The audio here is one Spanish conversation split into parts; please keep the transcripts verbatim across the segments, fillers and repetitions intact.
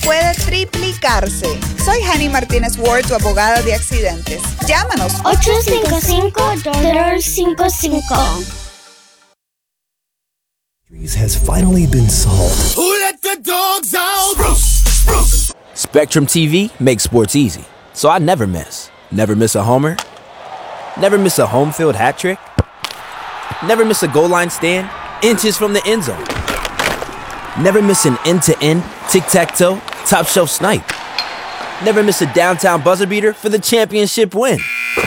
puede triplicarse. Soy Hani Martínez Ward, tu abogada de accidentes. Llámanos. ocho cinco cinco, dos cinco cinco. Has finally been solved. Who let the dogs out? Spruce, Spruce. Spectrum T V makes sports easy, so I never miss. Never miss a homer. Never miss a home field hat trick. Never miss a goal line stand inches from the end zone. Never miss an end-to-end, tic-tac-toe, top-shelf snipe. Never miss a downtown buzzer beater for the championship win.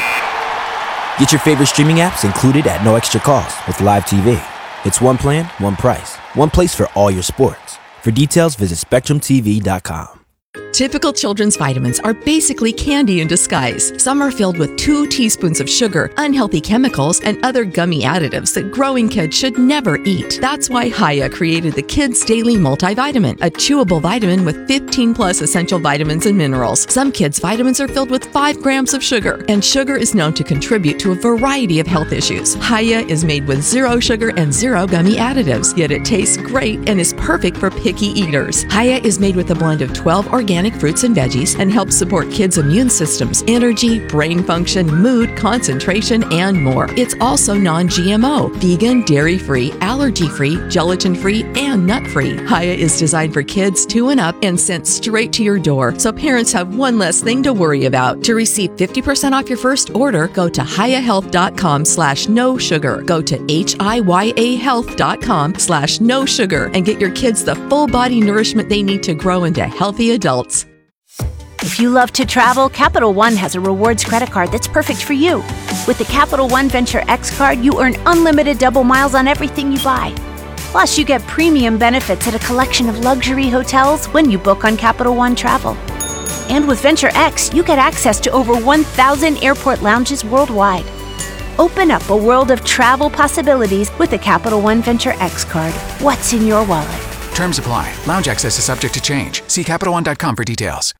Get your favorite streaming apps included at no extra cost with Live T V. It's one plan, one price, one place for all your sports. For details, visit spectrum t v dot com. Typical children's vitamins are basically candy in disguise. Some are filled with two teaspoons of sugar, unhealthy chemicals, and other gummy additives that growing kids should never eat. That's why Hiya created the Kids Daily Multivitamin, a chewable vitamin with fifteen plus essential vitamins and minerals. Some kids' vitamins are filled with five grams of sugar, and sugar is known to contribute to a variety of health issues. Hiya is made with zero sugar and zero gummy additives, yet it tastes great and is perfect for picky eaters. Hiya is made with a blend of twelve organic fruits and veggies and helps support kids' immune systems, energy, brain function, mood, concentration, and more. It's also non G M O, vegan, dairy-free, allergy-free, gelatin-free, and nut-free. Hiya is designed for kids two and up and sent straight to your door, so parents have one less thing to worry about. To receive fifty percent off your first order, go to hiyahealth.com slash no sugar. Go to H-I-Y-A health.com slash no sugar and get your kids the full body nourishment they need to grow into healthy adults. If you love to travel, Capital One has a rewards credit card that's perfect for you. With the Capital One Venture X card, you earn unlimited double miles on everything you buy. Plus, you get premium benefits at a collection of luxury hotels when you book on Capital One Travel. And with Venture X, you get access to over one thousand airport lounges worldwide. Open up a world of travel possibilities with the Capital One Venture X card. What's in your wallet? Terms apply. Lounge access is subject to change. See Capital One dot com for details.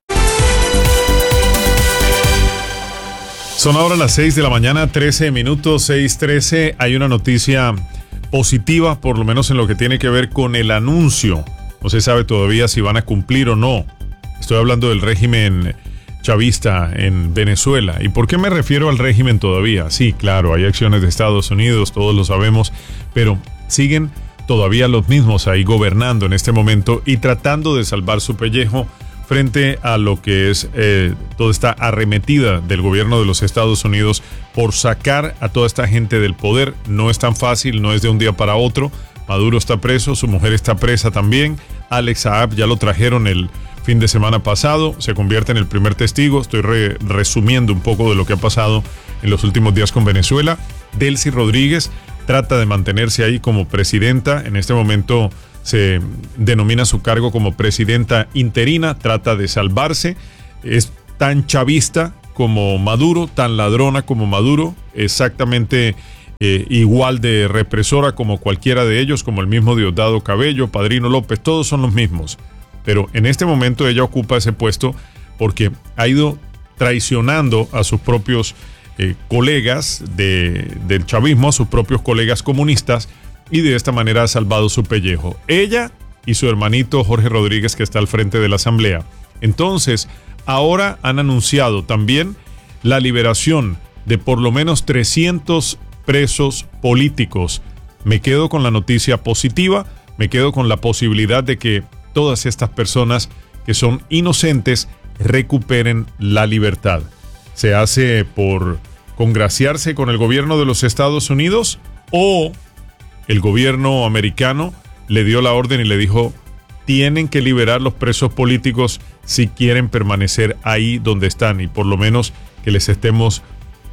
Son ahora las seis de la mañana, trece minutos, seis trece. Hay una noticia positiva, por lo menos en lo que tiene que ver con el anuncio. No se sabe todavía si van a cumplir o no. Estoy hablando del régimen chavista en Venezuela. ¿Y por qué me refiero al régimen todavía? Sí, claro, hay acciones de Estados Unidos, todos lo sabemos, pero siguen todavía los mismos ahí gobernando en este momento y tratando de salvar su pellejo frente a lo que es eh, toda esta arremetida del gobierno de los Estados Unidos por sacar a toda esta gente del poder. No es tan fácil, no es de un día para otro. Maduro está preso, su mujer está presa también. Alex Saab ya lo trajeron el fin de semana pasado, se convierte en el primer testigo. Estoy re- resumiendo un poco de lo que ha pasado en los últimos días con Venezuela. Delcy Rodríguez trata de mantenerse ahí como presidenta. En este momento se denomina su cargo como presidenta interina, trata de salvarse. Es tan chavista como Maduro, tan ladrona como Maduro, exactamente eh, igual de represora como cualquiera de ellos, como el mismo Diosdado Cabello, Padrino López, todos son los mismos. Pero en este momento ella ocupa ese puesto porque ha ido traicionando a sus propios eh, colegas de, del chavismo, a sus propios colegas comunistas, y de esta manera ha salvado su pellejo. Ella y su hermanito Jorge Rodríguez, que está al frente de la Asamblea. Entonces, ahora han anunciado también la liberación de por lo menos trescientos presos políticos. Me quedo con la noticia positiva, me quedo con la posibilidad de que todas estas personas que son inocentes recuperen la libertad. ¿Se hace por congraciarse con el gobierno de los Estados Unidos o el gobierno americano le dio la orden y le dijo: tienen que liberar los presos políticos si quieren permanecer ahí donde están, y por lo menos que les estemos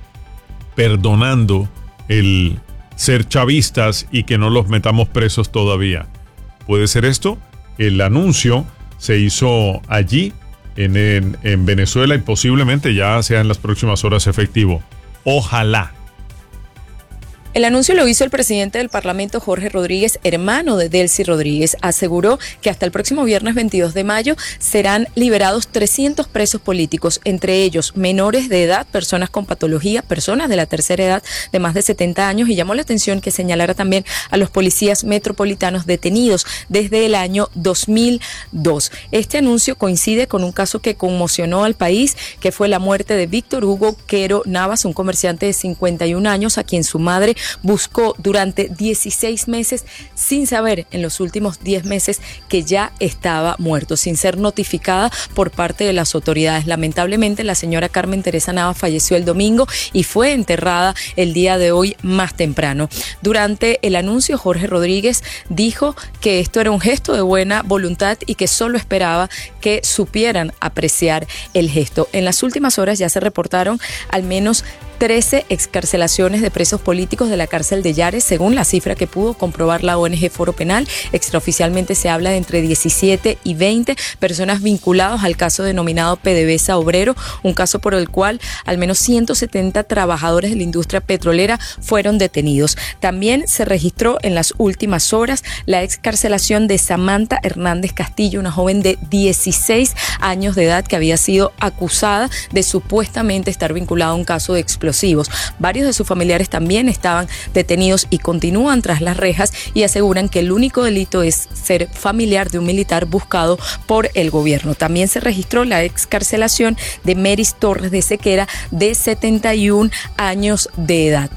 perdonando el ser chavistas y que no los metamos presos todavía? ¿Puede ser esto? El anuncio se hizo allí en, en, en Venezuela y posiblemente ya sea en las próximas horas efectivo. Ojalá. El anuncio lo hizo el presidente del Parlamento, Jorge Rodríguez, hermano de Delcy Rodríguez. Aseguró que hasta el próximo viernes veintidós de mayo serán liberados trescientos presos políticos, entre ellos menores de edad, personas con patología, personas de la tercera edad de más de setenta años, y llamó la atención que señalara también a los policías metropolitanos detenidos desde el año dos mil dos. Este anuncio coincide con un caso que conmocionó al país, que fue la muerte de Víctor Hugo Quero Navas, un comerciante de cincuenta y un años, a quien su madre buscó durante dieciséis meses sin saber en los últimos diez meses que ya estaba muerto, sin ser notificada por parte de las autoridades. Lamentablemente, la señora Carmen Teresa Navas falleció el domingo y fue enterrada el día de hoy más temprano. Durante el anuncio, Jorge Rodríguez dijo que esto era un gesto de buena voluntad y que solo esperaba que supieran apreciar el gesto. En las últimas horas ya se reportaron al menos trece excarcelaciones de presos políticos de la cárcel de Yares, según la cifra que pudo comprobar la O N G Foro Penal. Extraoficialmente se habla de entre diecisiete y veinte personas vinculadas al caso denominado PDVSA Obrero, un caso por el cual al menos ciento setenta trabajadores de la industria petrolera fueron detenidos. También se registró en las últimas horas la excarcelación de Samantha Hernández Castillo, una joven de dieciséis años de edad que había sido acusada de supuestamente estar vinculada a un caso de explosión. Explosivos. Varios de sus familiares también estaban detenidos y continúan tras las rejas y aseguran que el único delito es ser familiar de un militar buscado por el gobierno. También se registró la excarcelación de Meris Torres de Sequera, de setenta y un años de edad.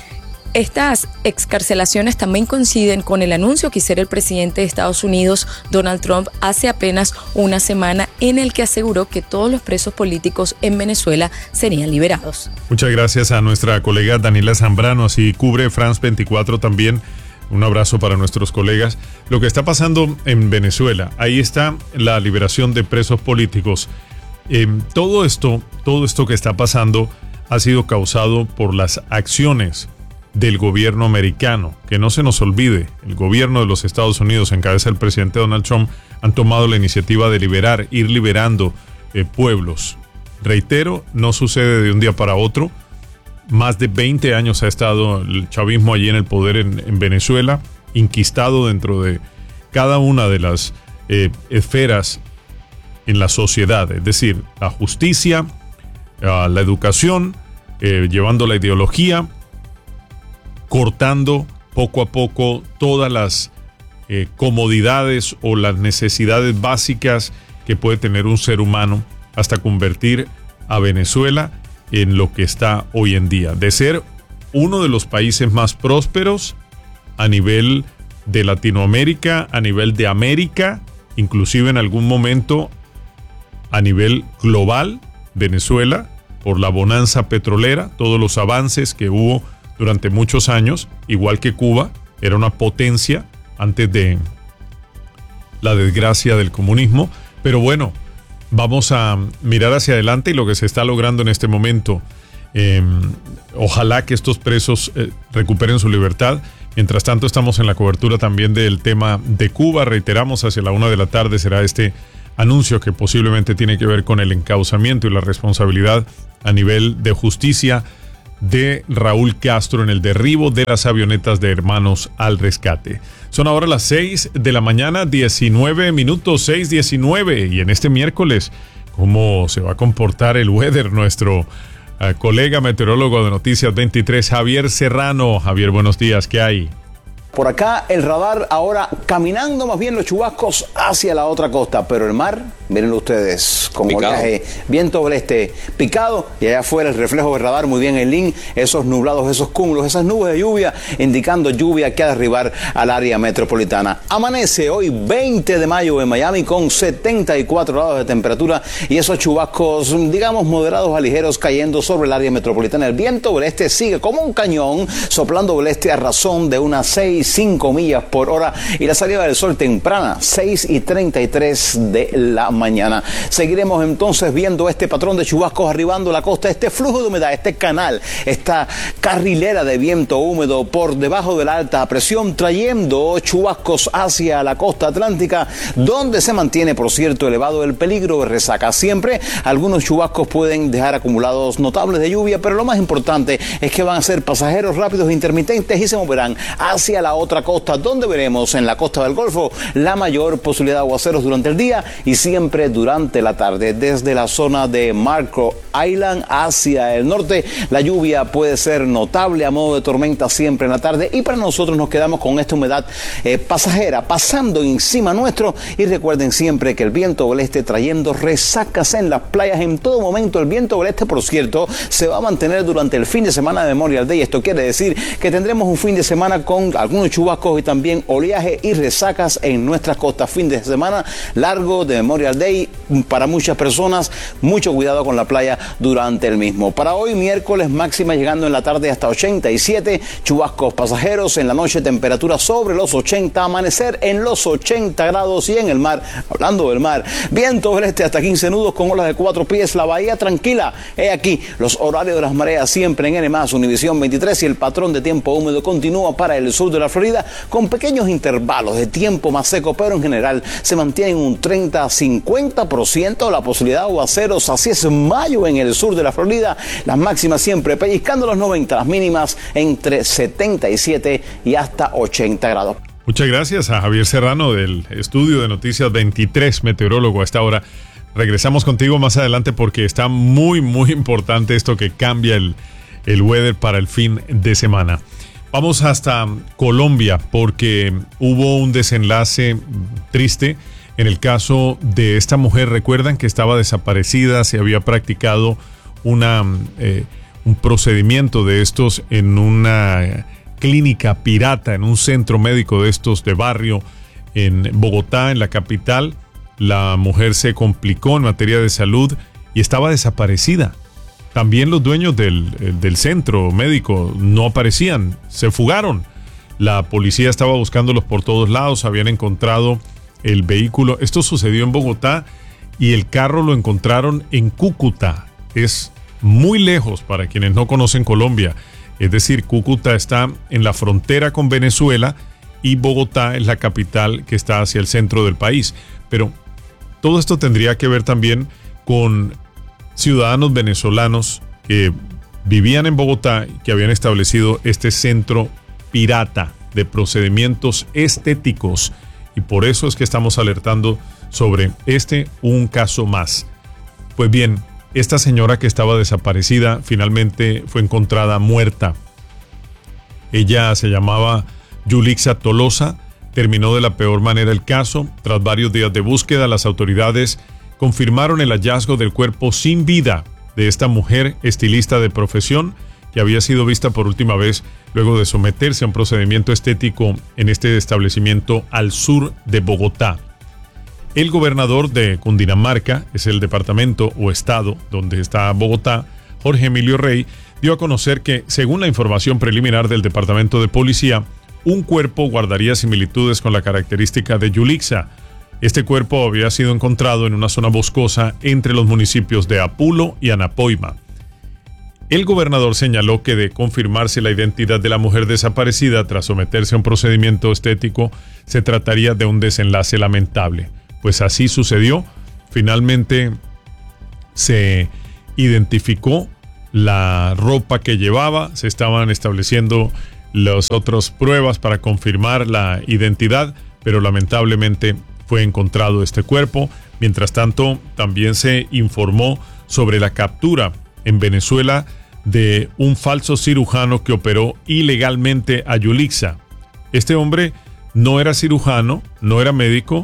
Estas excarcelaciones también coinciden con el anuncio que hiciera el presidente de Estados Unidos, Donald Trump, hace apenas una semana, en el que aseguró que todos los presos políticos en Venezuela serían liberados. Muchas gracias a nuestra colega Daniela Zambrano, así cubre France veinticuatro también. Un abrazo para nuestros colegas. Lo que está pasando en Venezuela, ahí está la liberación de presos políticos. Eh, todo esto, todo esto que está pasando ha sido causado por las acciones del gobierno americano. Que no se nos olvide, el gobierno de los Estados Unidos, en cabeza del presidente Donald Trump, han tomado la iniciativa de liberar, ir liberando eh, pueblos. Reitero, no sucede de un día para otro. Más de veinte años ha estado el chavismo allí en el poder en, en Venezuela, inquistado dentro de cada una de las eh, esferas en la sociedad, es decir, la justicia, eh, la educación, eh, llevando la ideología, cortando poco a poco todas las eh, comodidades o las necesidades básicas que puede tener un ser humano, hasta convertir a Venezuela en lo que está hoy en día, de ser uno de los países más prósperos a nivel de Latinoamérica, a nivel de América, inclusive en algún momento a nivel global. Venezuela, por la bonanza petrolera, todos los avances que hubo durante muchos años, igual que Cuba, era una potencia antes de la desgracia del comunismo. Pero bueno, vamos a mirar hacia adelante y lo que se está logrando en este momento. Eh, ojalá que estos presos eh, recuperen su libertad. Mientras tanto, estamos en la cobertura también del tema de Cuba. Reiteramos, hacia la una de la tarde será este anuncio que posiblemente tiene que ver con el encauzamiento y la responsabilidad a nivel de justicia de Raúl Castro en el derribo de las avionetas de Hermanos al Rescate. Son ahora las seis de la mañana, diecinueve minutos, seis diecinueve, y en este miércoles, ¿cómo se va a comportar el weather? Nuestro uh, colega meteorólogo de Noticias veintitrés, Javier Serrano. Javier, buenos días, ¿qué hay? Por acá el radar ahora caminando más bien los chubascos hacia la otra costa, pero el mar, miren ustedes, con oleaje, viento del este picado, y allá afuera el reflejo del radar, muy bien el link, esos nublados, esos cúmulos, esas nubes de lluvia, indicando lluvia que ha de arribar al área metropolitana. Amanece hoy veinte de mayo en Miami con setenta y cuatro grados de temperatura y esos chubascos, digamos, moderados a ligeros cayendo sobre el área metropolitana. El viento del este sigue como un cañón, soplando del este a razón de unas seis cinco millas por hora y la salida del sol temprana, seis y treinta y tres de la mañana. Seguiremos entonces viendo este patrón de chubascos arribando la costa, este flujo de humedad, este canal, esta carrilera de viento húmedo por debajo de la alta presión, trayendo chubascos hacia la costa atlántica, donde se mantiene, por cierto, elevado el peligro de resaca. Siempre algunos chubascos pueden dejar acumulados notables de lluvia, pero lo más importante es que van a ser pasajeros rápidos e intermitentes y se moverán hacia la otra costa, donde veremos en la costa del Golfo la mayor posibilidad de aguaceros durante el día y siempre durante la tarde. Desde la zona de Marco Island hacia el norte, la lluvia puede ser notable a modo de tormenta siempre en la tarde, y para nosotros nos quedamos con esta humedad eh, pasajera pasando encima nuestro. Y recuerden siempre que el viento del este trayendo resacas en las playas en todo momento. El viento del este, por cierto, se va a mantener durante el fin de semana de Memorial Day. Esto quiere decir que tendremos un fin de semana con algunos chubascos y también oleaje y resacas en nuestras costas. Fin de semana largo de Memorial Day para muchas personas. Mucho cuidado con la playa durante el mismo. Para hoy miércoles, máxima llegando en la tarde hasta ochenta y siete, chubascos pasajeros. En la noche temperatura sobre los ochenta, amanecer en los ochenta grados, y en el mar, hablando del mar, viento del este hasta quince nudos con olas de cuatro pies, la bahía tranquila. He aquí los horarios de las mareas siempre en N más, Univisión veintitrés, y el patrón de tiempo húmedo continúa para el sur de la Florida con pequeños intervalos de tiempo más seco, pero en general se mantiene un treinta a cincuenta por ciento la posibilidad de aguaceros. Así es mayo en el sur de la Florida, las máximas siempre pellizcando los noventa, las mínimas entre setenta y siete y hasta ochenta grados. Muchas gracias a Javier Serrano del estudio de Noticias veintitrés, meteorólogo a esta hora. Regresamos contigo más adelante porque está muy, muy importante esto que cambia el, el weather para el fin de semana. Vamos hasta Colombia porque hubo un desenlace triste en el caso de esta mujer. Recuerdan que estaba desaparecida, se había practicado una, eh, un procedimiento de estos en una clínica pirata, en un centro médico de estos de barrio en Bogotá, en la capital. La mujer se complicó en materia de salud y estaba desaparecida. También los dueños del, del centro médico no aparecían, se fugaron. La policía estaba buscándolos por todos lados, habían encontrado el vehículo. Esto sucedió en Bogotá y el carro lo encontraron en Cúcuta. Es muy lejos para quienes no conocen Colombia. Es decir, Cúcuta está en la frontera con Venezuela y Bogotá es la capital que está hacia el centro del país. Pero todo esto tendría que ver también con ciudadanos venezolanos que vivían en Bogotá y que habían establecido este centro pirata de procedimientos estéticos. Y por eso es que estamos alertando sobre este, un caso más. Pues bien, esta señora que estaba desaparecida finalmente fue encontrada muerta. Ella se llamaba Yulixa Tolosa. Terminó de la peor manera el caso. Tras varios días de búsqueda, las autoridades confirmaron el hallazgo del cuerpo sin vida de esta mujer estilista de profesión que había sido vista por última vez luego de someterse a un procedimiento estético en este establecimiento al sur de Bogotá. El gobernador de Cundinamarca, es el departamento o estado donde está Bogotá, Jorge Emilio Rey, dio a conocer que, según la información preliminar del departamento de policía, un cuerpo guardaría similitudes con la característica de Yulixa. Este cuerpo había sido encontrado en una zona boscosa entre los municipios de Apulo y Anapoima. El gobernador señaló que de confirmarse la identidad de la mujer desaparecida tras someterse a un procedimiento estético, se trataría de un desenlace lamentable. Pues así sucedió. Finalmente se identificó la ropa que llevaba, se estaban estableciendo las otras pruebas para confirmar la identidad, pero lamentablemente fue encontrado este cuerpo. Mientras tanto, también se informó sobre la captura en Venezuela de un falso cirujano que operó ilegalmente a Yulixa. Este hombre no era cirujano, no era médico,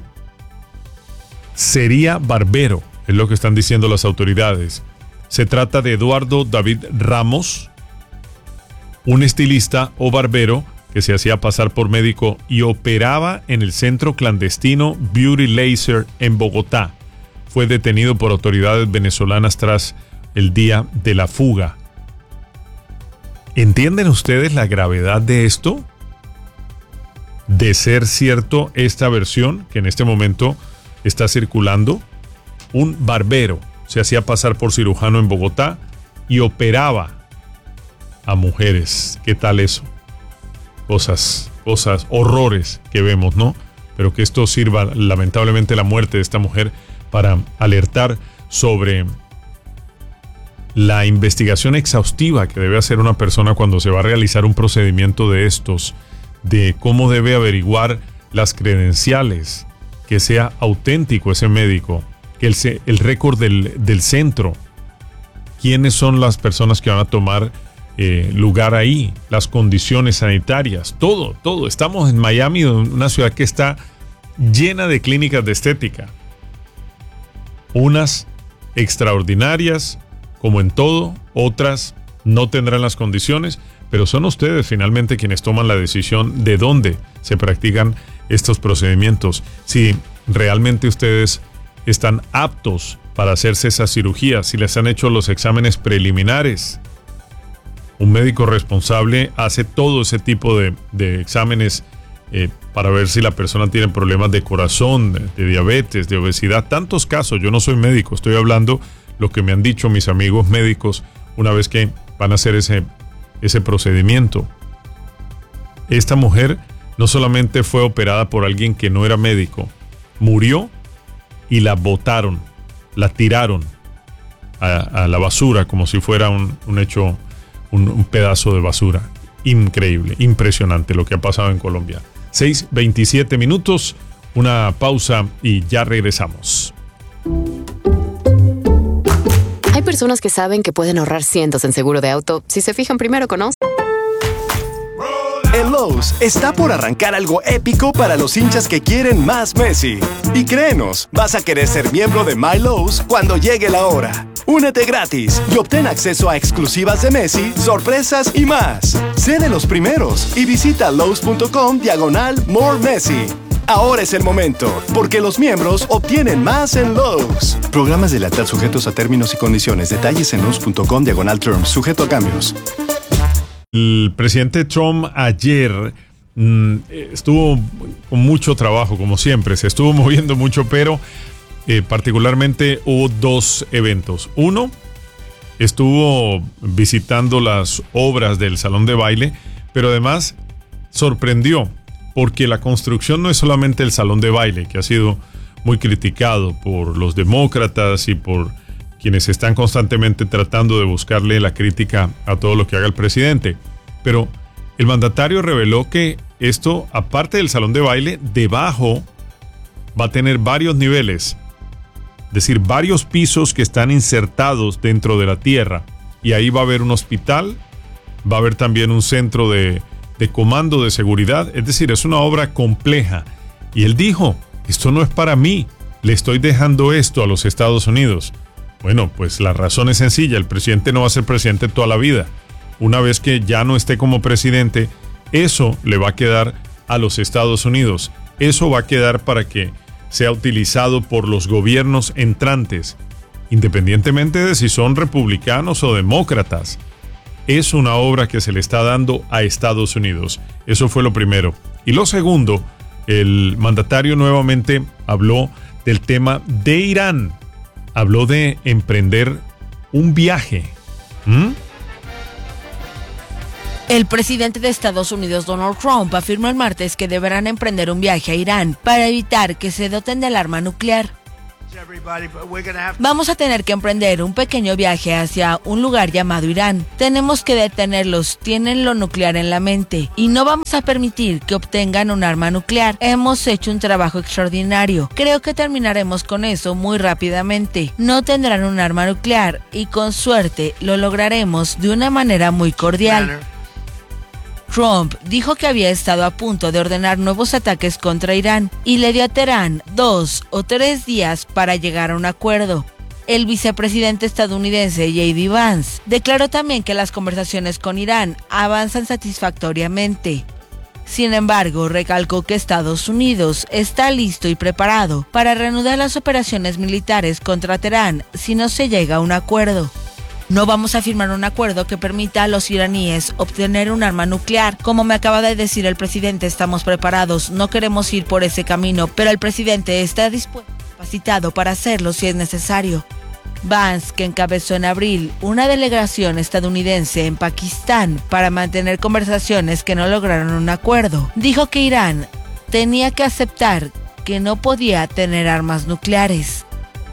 sería barbero, es lo que están diciendo las autoridades. Se trata de Eduardo David Ramos, un estilista o barbero que se hacía pasar por médico y operaba en el centro clandestino Beauty Laser en Bogotá. Fue detenido por autoridades venezolanas tras el día de la fuga. ¿Entienden ustedes la gravedad de esto? de ser cierto esta versión que en este momento está circulando, un barbero se hacía pasar por cirujano en Bogotá y operaba a mujeres. ¿Qué tal eso? Cosas, cosas, horrores que vemos, ¿no? Pero que esto sirva, lamentablemente, la muerte de esta mujer para alertar sobre la investigación exhaustiva que debe hacer una persona cuando se va a realizar un procedimiento de estos, de cómo debe averiguar las credenciales, que sea auténtico ese médico, que el, el récord del, del centro, quiénes son las personas que van a tomar eh, lugar ahí, las condiciones sanitarias, todo, todo. Estamos en Miami, una ciudad que está llena de clínicas de estética, unas extraordinarias, como en todo, otras no tendrán las condiciones, pero son ustedes finalmente quienes toman la decisión de dónde se practican estos procedimientos. Si realmente ustedes están aptos para hacerse esas cirugías, si les han hecho los exámenes preliminares. Un médico responsable hace todo ese tipo de, de exámenes eh, para ver si la persona tiene problemas de corazón, de, de diabetes, de obesidad. Tantos casos, yo no soy médico, estoy hablando lo que me han dicho mis amigos médicos una vez que van a hacer ese, ese procedimiento. Esta mujer no solamente fue operada por alguien que no era médico, murió y la botaron, la tiraron a, a la basura como si fuera un, un hecho, un, un pedazo de basura. Increíble, impresionante lo que ha pasado en Colombia. seis veintisiete minutos, una pausa y ya regresamos. Hay personas que saben que pueden ahorrar cientos en seguro de auto si se fijan primero con Allstate. En Lowe's está por arrancar algo épico para los hinchas que quieren más Messi. Y créenos, vas a querer ser miembro de My Lowe's cuando llegue la hora. Únete gratis y obtén acceso a exclusivas de Messi, sorpresas y más. Sé de los primeros y visita Lowe's.com diagonal More Messi. Ahora es el momento, porque los miembros obtienen más en Lowe's. Programas de lealtad sujetos a términos y condiciones. Detalles en Lowe's.com diagonal terms, sujeto a cambios. El presidente Trump ayer mmm, estuvo con mucho trabajo, como siempre, se estuvo moviendo mucho, pero eh, particularmente hubo dos eventos. Uno, estuvo visitando las obras del salón de baile, pero además sorprendió, porque la construcción no es solamente el salón de baile, que ha sido muy criticado por los demócratas y por quienes están constantemente tratando de buscarle la crítica a todo lo que haga el presidente. Pero el mandatario reveló que esto, aparte del salón de baile, debajo va a tener varios niveles, es decir, varios pisos que están insertados dentro de la tierra. Y ahí va a haber un hospital, va a haber también un centro de, de comando de seguridad. Es decir, es una obra compleja. Y él dijo, esto no es para mí, le estoy dejando esto a los Estados Unidos. Bueno, pues la razón es sencilla, el presidente no va a ser presidente toda la vida. Una vez que ya no esté como presidente, eso le va a quedar a los Estados Unidos. Eso va a quedar para que sea utilizado por los gobiernos entrantes, independientemente de si son republicanos o demócratas. Es una obra que se le está dando a Estados Unidos. Eso fue lo primero. Y lo segundo, el mandatario nuevamente habló del tema de Irán. Habló de emprender un viaje. ¿Mm? El presidente de Estados Unidos, Donald Trump, afirmó el martes que deberán emprender un viaje a Irán para evitar que se doten del arma nuclear. Vamos a tener que emprender un pequeño viaje hacia un lugar llamado Irán. Tenemos que detenerlos, tienen lo nuclear en la mente y no vamos a permitir que obtengan un arma nuclear. Hemos hecho un trabajo extraordinario. Creo que terminaremos con eso muy rápidamente. No tendrán un arma nuclear y con suerte lo lograremos de una manera muy cordial. Trump dijo que había estado a punto de ordenar nuevos ataques contra Irán y le dio a Teherán dos o tres días para llegar a un acuerdo. El vicepresidente estadounidense J D Vance declaró también que las conversaciones con Irán avanzan satisfactoriamente. Sin embargo, recalcó que Estados Unidos está listo y preparado para reanudar las operaciones militares contra Teherán si no se llega a un acuerdo. No vamos a firmar un acuerdo que permita a los iraníes obtener un arma nuclear. Como me acaba de decir el presidente, estamos preparados, no queremos ir por ese camino, pero el presidente está dispuesto y capacitado para hacerlo si es necesario. Vance, que encabezó en abril una delegación estadounidense en Pakistán para mantener conversaciones que no lograron un acuerdo, dijo que Irán tenía que aceptar que no podía tener armas nucleares.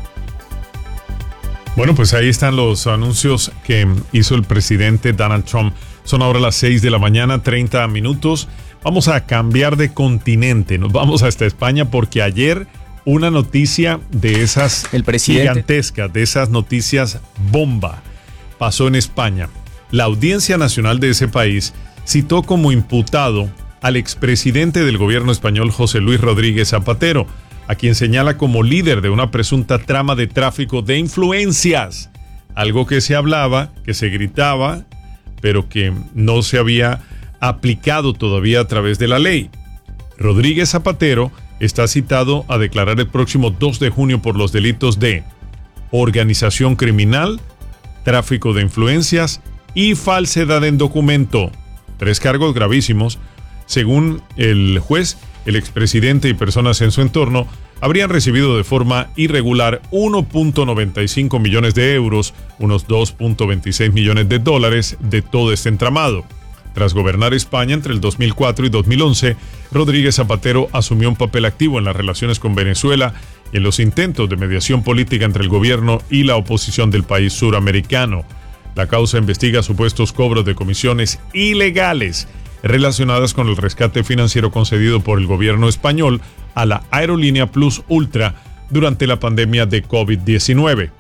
Bueno, pues ahí están los anuncios que hizo el presidente Donald Trump. Son ahora las seis de la mañana, treinta minutos. Vamos a cambiar de continente. Nos vamos hasta España porque ayer una noticia de esas el presidente. gigantescas, de esas noticias bomba, pasó en España. La Audiencia Nacional de ese país citó como imputado al expresidente del gobierno español José Luis Rodríguez Zapatero, a quien señala como líder de una presunta trama de tráfico de influencias, algo que se hablaba, que se gritaba, pero que no se había aplicado todavía a través de la ley. Rodríguez Zapatero está citado a declarar el próximo dos de junio por los delitos de organización criminal, tráfico de influencias y falsedad en documento. Tres cargos gravísimos. Según el juez, el expresidente y personas en su entorno habrían recibido de forma irregular uno punto noventa y cinco millones de euros, unos dos punto veintiséis millones de dólares de todo este entramado. Tras gobernar España entre el dos mil cuatro y dos mil once, Rodríguez Zapatero asumió un papel activo en las relaciones con Venezuela y en los intentos de mediación política entre el gobierno y la oposición del país suramericano. La causa investiga supuestos cobros de comisiones ilegales relacionadas con el rescate financiero concedido por el gobierno español a la aerolínea Plus Ultra durante la pandemia de COVID diecinueve.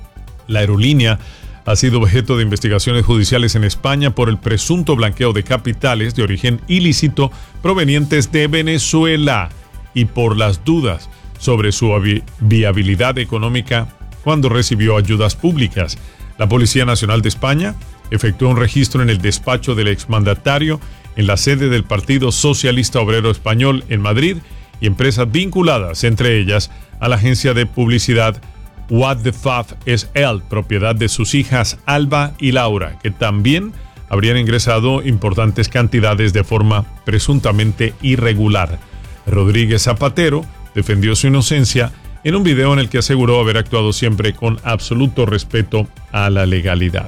La aerolínea ha sido objeto de investigaciones judiciales en España por el presunto blanqueo de capitales de origen ilícito provenientes de Venezuela y por las dudas sobre su vi- viabilidad económica cuando recibió ayudas públicas. La Policía Nacional de España efectuó un registro en el despacho del exmandatario en la sede del Partido Socialista Obrero Español en Madrid y empresas vinculadas, entre ellas, a la agencia de publicidad What the Fuck es él, propiedad de sus hijas Alba y Laura, que también habrían ingresado importantes cantidades de forma presuntamente irregular. Rodríguez Zapatero defendió su inocencia en un video en el que aseguró haber actuado siempre con absoluto respeto a la legalidad.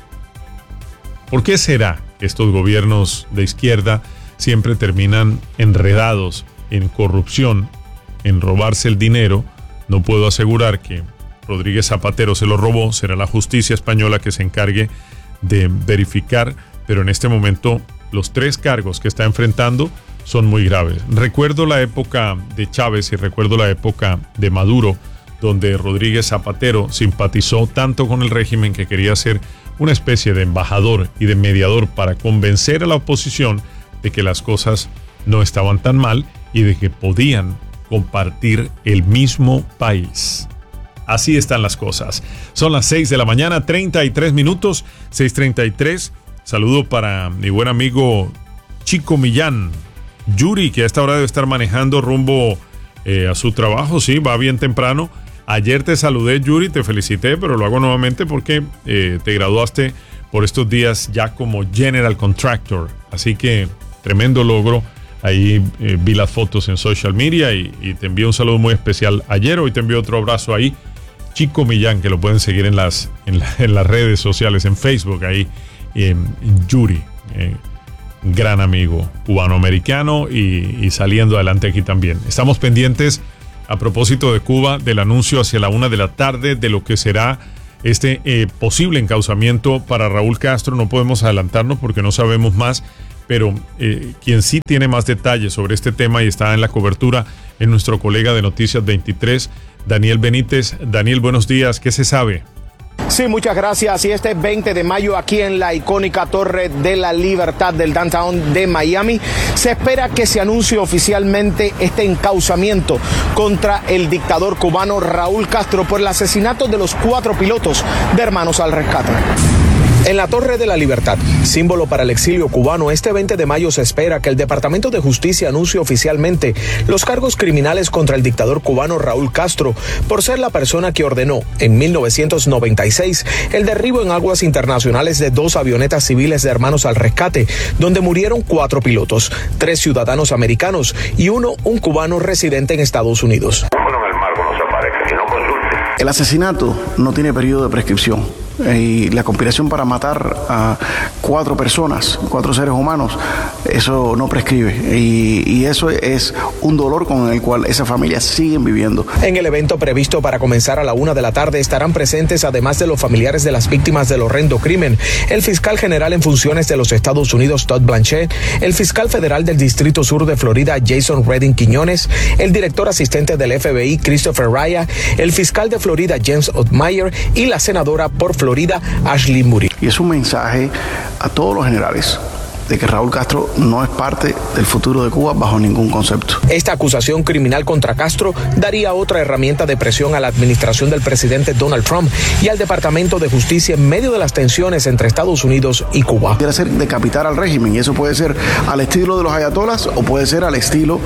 ¿Por qué será que estos gobiernos de izquierda siempre terminan enredados en corrupción, en robarse el dinero? No puedo asegurar que Rodríguez Zapatero se lo robó, será la justicia española que se encargue de verificar, pero en este momento los tres cargos que está enfrentando son muy graves. Recuerdo la época de Chávez y recuerdo la época de Maduro, donde Rodríguez Zapatero simpatizó tanto con el régimen que quería ser una especie de embajador y de mediador para convencer a la oposición de que las cosas no estaban tan mal y de que podían compartir el mismo país. Así están las cosas. Son las seis de la mañana, treinta y tres minutos, seis treinta y tres. Saludo para mi buen amigo Chico Millán, Yuri, que a esta hora debe estar manejando rumbo eh, a su trabajo. Sí, va bien temprano. Ayer te saludé, Yuri, te felicité, pero lo hago nuevamente porque eh, te graduaste por estos días ya como General Contractor. Así que tremendo logro. Ahí eh, vi las fotos en social media y, y te envío un saludo muy especial ayer. Hoy te envío otro abrazo ahí. Chico Millán, que lo pueden seguir en las, en, la, en las redes sociales, en Facebook, ahí en, en Yuri. Eh, gran amigo cubanoamericano y, y saliendo adelante aquí también. Estamos pendientes, a propósito de Cuba, del anuncio hacia la una de la tarde de lo que será este eh, posible encauzamiento para Raúl Castro. No podemos adelantarnos porque no sabemos más, pero eh, quien sí tiene más detalles sobre este tema y está en la cobertura es nuestro colega de Noticias veintitrés, Daniel Benítez. Daniel, buenos días, ¿qué se sabe? Sí, muchas gracias. Y este veinte de mayo aquí en la icónica Torre de la Libertad del downtown de Miami, se espera que se anuncie oficialmente este encauzamiento contra el dictador cubano Raúl Castro por el asesinato de los cuatro pilotos de Hermanos al Rescate. En la Torre de la Libertad, símbolo para el exilio cubano, este veinte de mayo se espera que el Departamento de Justicia anuncie oficialmente los cargos criminales contra el dictador cubano Raúl Castro por ser la persona que ordenó en mil novecientos noventa y seis el derribo en aguas internacionales de dos avionetas civiles de Hermanos al Rescate, donde murieron cuatro pilotos, tres ciudadanos americanos y uno un cubano residente en Estados Unidos. El asesinato no tiene periodo de prescripción y la conspiración para matar a cuatro personas, cuatro seres humanos, eso no prescribe y, y eso es un dolor con el cual esas familias siguen viviendo. En el evento previsto para comenzar a la una de la tarde estarán presentes, además de los familiares de las víctimas del horrendo crimen, el fiscal general en funciones de los Estados Unidos, Todd Blanchett, el fiscal federal del Distrito Sur de Florida, Jason Redding Quiñones, el director asistente del F B I, Christopher Raya, el fiscal de Florida, James Ottmeyer, y la senadora por Florida, Ashley Moody. Y es un mensaje a todos los generales de que Raúl Castro no es parte del futuro de Cuba bajo ningún concepto. Esta acusación criminal contra Castro daría otra herramienta de presión a la administración del presidente Donald Trump y al Departamento de Justicia en medio de las tensiones entre Estados Unidos y Cuba. Quiere hacer decapitar al régimen y eso puede ser al estilo de los ayatolas o puede ser al estilo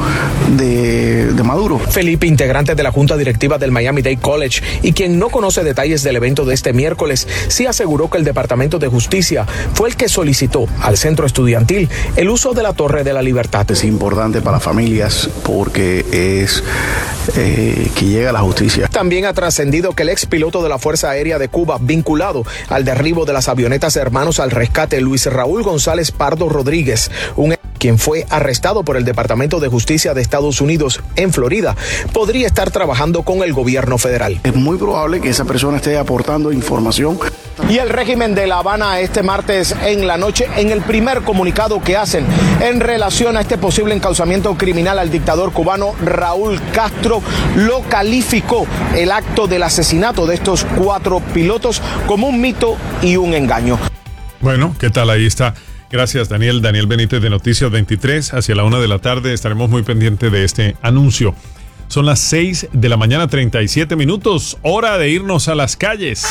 de, de Maduro. Felipe, integrante de la Junta Directiva del Miami-Dade College y quien no conoce detalles del evento de este miércoles, sí aseguró que el Departamento de Justicia fue el que solicitó al centro estudiantil el uso de la Torre de la Libertad. Es importante para las familias porque es eh, que llega a la justicia. También ha trascendido que el ex piloto de la Fuerza Aérea de Cuba, vinculado al derribo de las avionetas Hermanos al Rescate, Luis Raúl González Pardo Rodríguez, un quien fue arrestado por el Departamento de Justicia de Estados Unidos en Florida, podría estar trabajando con el gobierno federal. Es muy probable que esa persona esté aportando información. Y el régimen de La Habana este martes en la noche, en el primer comunicado que hacen en relación a este posible encauzamiento criminal al dictador cubano Raúl Castro, lo calificó el acto del asesinato de estos cuatro pilotos como un mito y un engaño. Bueno, ¿qué tal? Ahí está. Gracias, Daniel. Daniel Benítez de Noticias veintitrés. Hacia la una de la tarde estaremos muy pendientes de este anuncio. Son las seis de la mañana, treinta y siete minutos. Hora de irnos a las calles.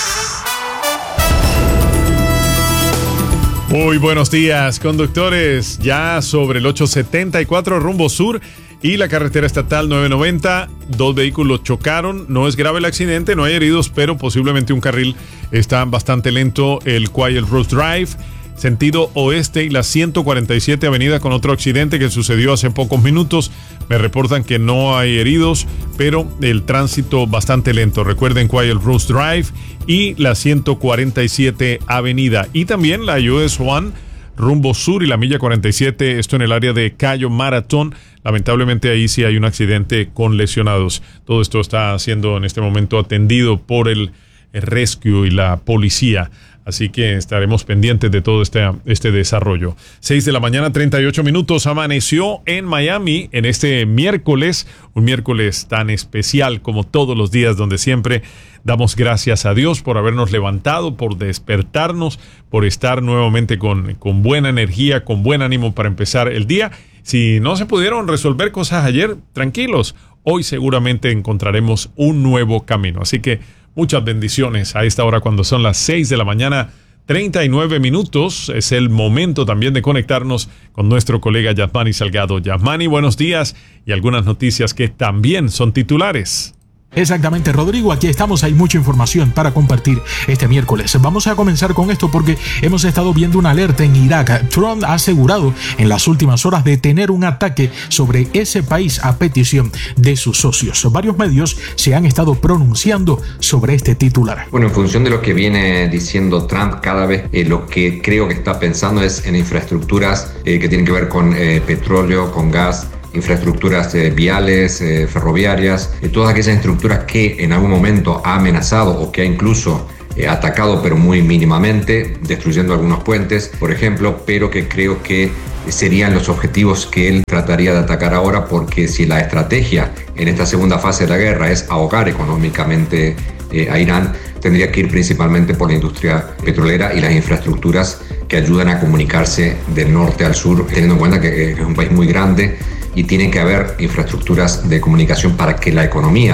Muy buenos días, conductores. Ya sobre el ochocientos setenta y cuatro rumbo sur y la carretera estatal novecientos noventa, dos vehículos chocaron. No es grave el accidente, no hay heridos, pero posiblemente un carril está bastante lento. El Quiet Rose Drive, sentido oeste, y la ciento cuarenta y siete avenida con otro accidente que sucedió hace pocos minutos. Me reportan que no hay heridos, pero el tránsito bastante lento. Recuerden Quiet Rose Drive y la ciento cuarenta y siete avenida. Y también la U S uno rumbo sur y la milla cuarenta y siete, esto en el área de Cayo Maratón. Lamentablemente ahí sí hay un accidente con lesionados. Todo esto está siendo en este momento atendido por el Rescue y la policía. Así que estaremos pendientes de todo este, este desarrollo. seis de la mañana, treinta y ocho minutos. Amaneció en Miami en este miércoles. Un miércoles tan especial como todos los días, donde siempre damos gracias a Dios por habernos levantado, por despertarnos, por estar nuevamente con, con buena energía, con buen ánimo para empezar el día. Si no se pudieron resolver cosas ayer, tranquilos. Hoy seguramente encontraremos un nuevo camino. Así que muchas bendiciones a esta hora cuando son las seis de la mañana, treinta y nueve minutos. Es el momento también de conectarnos con nuestro colega Yasmani Salgado. Yasmani, buenos días y algunas noticias que también son titulares. Exactamente, Rodrigo, aquí estamos, hay mucha información para compartir este miércoles. Vamos a comenzar con esto porque hemos estado viendo una alerta en Irak. Trump ha asegurado en las últimas horas de tener un ataque sobre ese país a petición de sus socios. Varios medios se han estado pronunciando sobre este titular. Bueno, en función de lo que viene diciendo Trump, cada vez eh, lo que creo que está pensando es en infraestructuras eh, que tienen que ver con eh, petróleo, con gas, infraestructuras eh, viales, eh, ferroviarias, eh, todas aquellas estructuras que en algún momento ha amenazado o que ha incluso eh, atacado, pero muy mínimamente, destruyendo algunos puentes, por ejemplo, pero que creo que serían los objetivos que él trataría de atacar ahora, porque si la estrategia en esta segunda fase de la guerra es ahogar económicamente eh, a Irán, tendría que ir principalmente por la industria petrolera y las infraestructuras que ayudan a comunicarse del norte al sur, teniendo en cuenta que es un país muy grande y tiene que haber infraestructuras de comunicación para que la economía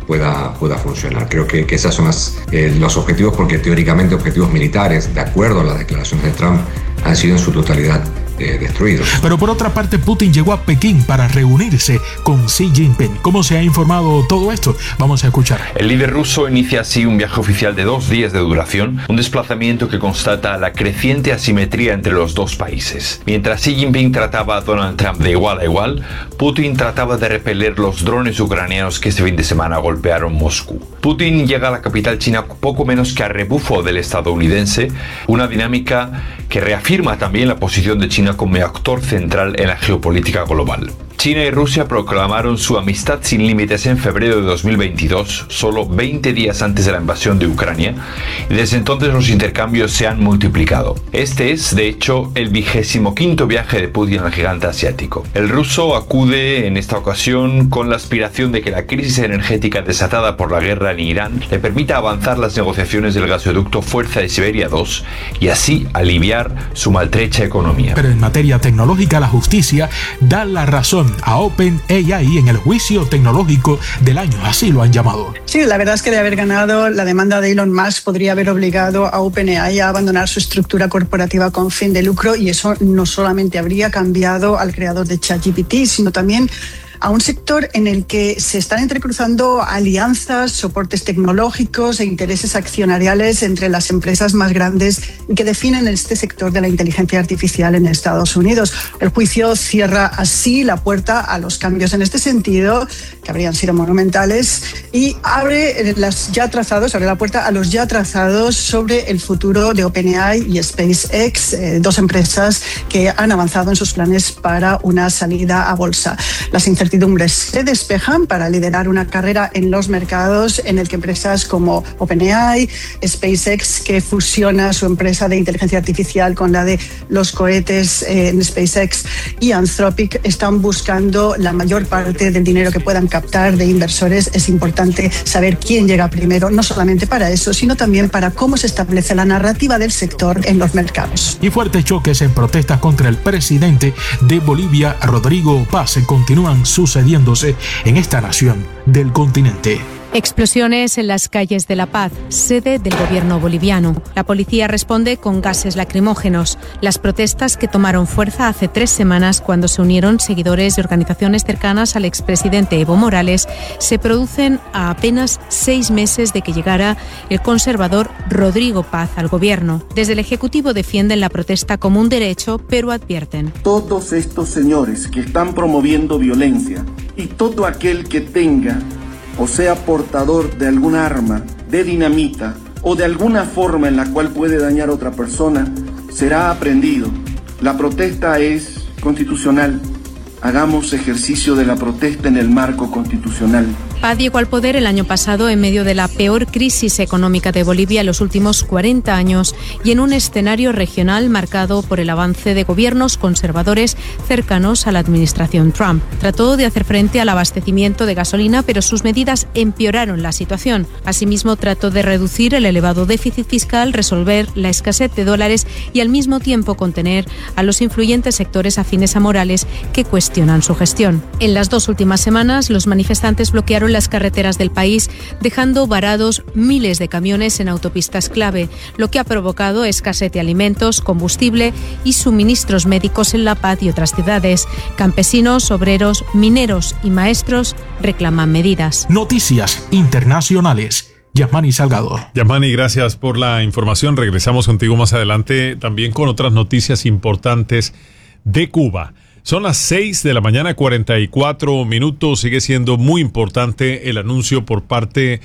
pueda, pueda funcionar. Creo que, que esos son las, eh, los objetivos, porque teóricamente objetivos militares, de acuerdo a las declaraciones de Trump, han sido en su totalidad eh, destruidos. Pero por otra parte, Putin llegó a Pekín para reunirse con Xi Jinping. ¿Cómo se ha informado todo esto? Vamos a escuchar. El líder ruso inicia así un viaje oficial de dos días de duración, un desplazamiento que constata la creciente asimetría entre los dos países. Mientras Xi Jinping trataba a Donald Trump de igual a igual, Putin trataba de repeler los drones ucranianos que este fin de semana golpearon Moscú. Putin llega a la capital china poco menos que a rebufo del estadounidense, una dinámica que reafirma también la posición de China como actor central en la geopolítica global. China y Rusia proclamaron su amistad sin límites en febrero de dos mil veintidós, solo veinte días antes de la invasión de Ucrania, y desde entonces los intercambios se han multiplicado. Este es, de hecho, el vigésimo quinto viaje de Putin al gigante asiático. El ruso acude en esta ocasión con la aspiración de que la crisis energética desatada por la guerra en Irán le permita avanzar las negociaciones del gasoducto Fuerza de Siberia dos y así aliviar su maltrecha economía. Pero en materia tecnológica, la justicia da la razón a OpenAI en el juicio tecnológico del año, así lo han llamado. Sí, la verdad es que de haber ganado la demanda de Elon Musk podría haber obligado a OpenAI a abandonar su estructura corporativa con fin de lucro, y eso no solamente habría cambiado al creador de ChatGPT, sino también a un sector en el que se están entrecruzando alianzas, soportes tecnológicos e intereses accionariales entre las empresas más grandes que definen este sector de la inteligencia artificial en Estados Unidos. El juicio cierra así la puerta a los cambios en este sentido, que habrían sido monumentales, y abre las ya trazados, abre la puerta a los ya trazados sobre el futuro de OpenAI y SpaceX, eh, dos empresas que han avanzado en sus planes para una salida a bolsa. Las incertidumbres se despejan para liderar una carrera en los mercados en el que empresas como OpenAI, SpaceX, que fusiona su empresa de inteligencia artificial con la de los cohetes eh, en SpaceX, y Anthropic están buscando la mayor parte del dinero que puedan captar de inversores. Es importante saber quién llega primero, no solamente para eso, sino también para cómo se establece la narrativa del sector en los mercados. Y fuertes choques en protestas contra el presidente de Bolivia, Rodrigo Paz, continúan sucediéndose en esta nación del continente. Explosiones en las calles de La Paz, sede del gobierno boliviano. La policía responde con gases lacrimógenos. Las protestas, que tomaron fuerza hace tres semanas cuando se unieron seguidores de organizaciones cercanas al expresidente Evo Morales, se producen a apenas seis meses de que llegara el conservador Rodrigo Paz al gobierno. Desde el Ejecutivo defienden la protesta como un derecho, pero advierten: todos estos señores que están promoviendo violencia y todo aquel que tenga o sea portador de algún arma, de dinamita o de alguna forma en la cual puede dañar a otra persona, será aprehendido. La protesta es constitucional. Hagamos ejercicio de la protesta en el marco constitucional. Paz llegó al poder el año pasado en medio de la peor crisis económica de Bolivia en los últimos cuarenta años y en un escenario regional marcado por el avance de gobiernos conservadores cercanos a la administración Trump. Trató de hacer frente al abastecimiento de gasolina, pero sus medidas empeoraron la situación. Asimismo, trató de reducir el elevado déficit fiscal, resolver la escasez de dólares y al mismo tiempo contener a los influyentes sectores afines a Morales que cuestionan su gestión. En las dos últimas semanas, los manifestantes bloquearon las carreteras del país, dejando varados miles de camiones en autopistas clave, lo que ha provocado escasez de alimentos, combustible y suministros médicos en La Paz y otras ciudades. Campesinos, obreros, mineros y maestros reclaman medidas. Noticias internacionales. Yasmani Salgado. Yasmani, gracias por la información. Regresamos contigo más adelante también con otras noticias importantes de Cuba. Son las seis de la mañana, cuarenta y cuatro minutos. Sigue siendo muy importante el anuncio por parte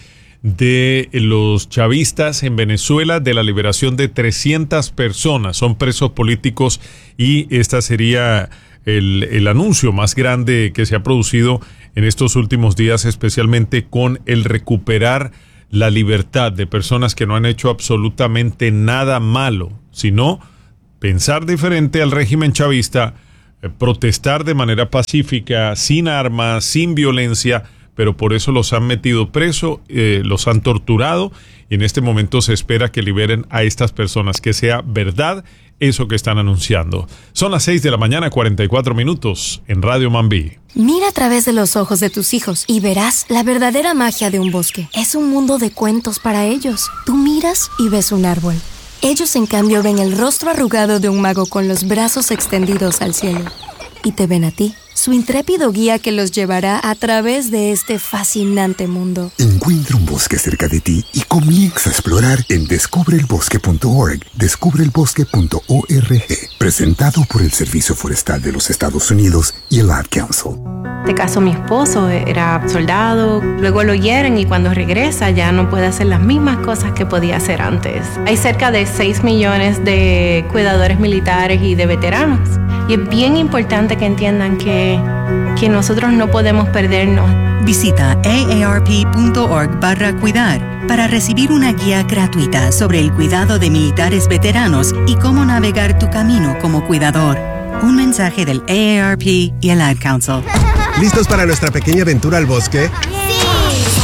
de los chavistas en Venezuela de la liberación de trescientas personas. Son presos políticos y esta sería el, el anuncio más grande que se ha producido en estos últimos días, especialmente con el recuperar la libertad de personas que no han hecho absolutamente nada malo, sino pensar diferente al régimen chavista, protestar de manera pacífica, sin armas, sin violencia, pero por eso los han metido preso, eh, los han torturado y en este momento se espera que liberen a estas personas, que sea verdad eso que están anunciando. Son las seis de la mañana, cuarenta y cuatro minutos en Radio Mambí. Mira a través de los ojos de tus hijos y verás la verdadera magia de un bosque. Es un mundo de cuentos para ellos. Tú miras y ves un árbol. Ellos, en cambio, ven el rostro arrugado de un mago con los brazos extendidos al cielo. Y te ven a ti, su intrépido guía que los llevará a través de este fascinante mundo. Encuentra un bosque cerca de ti y comienza a explorar en descubre el bosque punto org, descubre el bosque punto org, presentado por el Servicio Forestal de los Estados Unidos y el Ad Council. De caso, mi esposo era soldado, luego lo hieren y cuando regresa ya no puede hacer las mismas cosas que podía hacer antes. Hay cerca de seis millones de cuidadores militares y de veteranos. Y es bien importante que entiendan que, que nosotros no podemos perdernos. Visita A A R P punto org barra cuidar para recibir una guía gratuita sobre el cuidado de militares veteranos y cómo navegar tu camino como cuidador. Un mensaje del A A R P y el Ad Council. ¿Listos para nuestra pequeña aventura al bosque? ¡Sí!